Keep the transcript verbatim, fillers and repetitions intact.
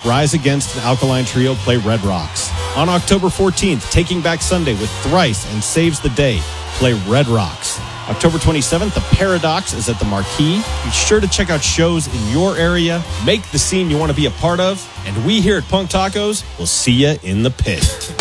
Rise Against and Alkaline Trio play Red Rocks. On October fourteenth, Taking Back Sunday with Thrice and Saves the Day play Red Rocks. October twenty-seventh, The Paradox is at the Marquee. Be sure to check out shows in your area. Make the scene you want to be a part of. And we here at Punk Tacos will see you in the pit.